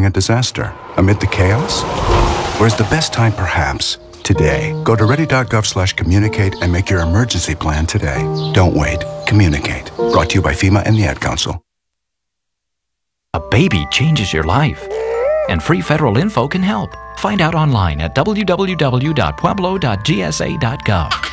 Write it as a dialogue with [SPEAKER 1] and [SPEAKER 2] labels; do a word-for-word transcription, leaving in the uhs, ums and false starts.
[SPEAKER 1] during a disaster, amid the chaos? Or is the best time perhaps today? Go to ready.gov slash communicate and make your emergency plan today. Don't wait. Communicate. Brought to you by FEMA and the Ad Council.
[SPEAKER 2] A baby changes your life, and free federal info can help. Find out online at w w w dot pueblo dot g s a dot gov.